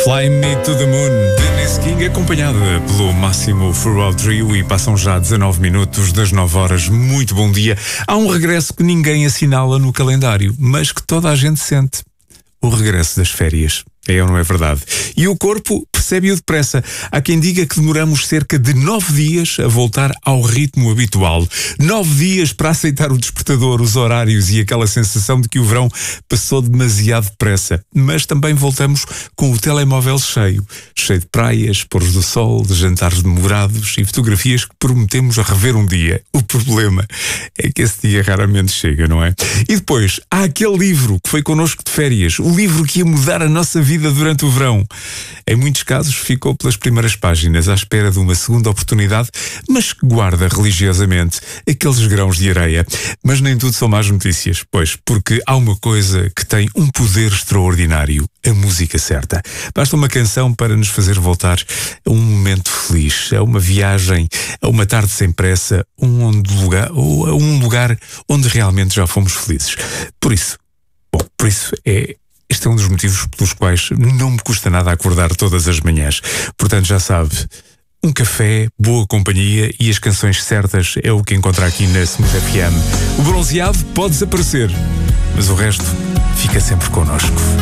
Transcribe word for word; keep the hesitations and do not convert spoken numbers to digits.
Fly Me to the Moon, Dennis King, acompanhada pelo Máximo Furrow Trio, e passam já dezanove minutos das nove horas. Muito bom dia. Há um regresso que ninguém assinala no calendário, mas que toda a gente sente: o regresso das férias. É ou não é verdade? E o corpo percebe-o depressa. Há quem diga que demoramos cerca de nove dias a voltar ao ritmo habitual. Nove dias para aceitar o despertador, os horários e aquela sensação de que o verão passou demasiado depressa. Mas também voltamos com o telemóvel cheio. Cheio de praias, pôres do sol, de jantares demorados e fotografias que prometemos a rever um dia. O problema é que esse dia raramente chega, não é? E depois, há aquele livro que foi connosco de férias. O livro que ia mudar a nossa vida durante o verão. Em muitos casos ficou pelas primeiras páginas à espera de uma segunda oportunidade, mas que guarda religiosamente aqueles grãos de areia. Mas nem tudo são más notícias, pois, porque há uma coisa que tem um poder extraordinário: a música certa. Basta uma canção para nos fazer voltar a um momento feliz, a uma viagem, a uma tarde sem pressa, um onde lugar, ou a um lugar onde realmente já fomos felizes. Por isso, bom, por isso é Este é um dos motivos pelos quais não me custa nada acordar todas as manhãs. Portanto, já sabe, um café, boa companhia e as canções certas é o que encontra aqui na Smooth F M. O bronzeado pode desaparecer, mas o resto fica sempre connosco.